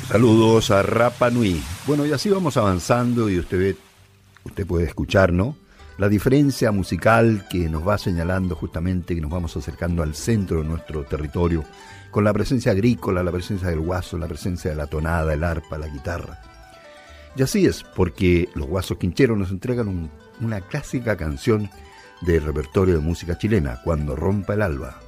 Saludos a Rapa Nui. Bueno, y así vamos avanzando y usted puede escuchar, ¿no? La diferencia musical que nos va señalando justamente que nos vamos acercando al centro de nuestro territorio, con la presencia agrícola, la presencia del guaso, la presencia de la tonada, el arpa, la guitarra. Y así es, porque los Guasos Quincheros nos entregan una clásica canción del repertorio de música chilena, Cuando rompa el alba.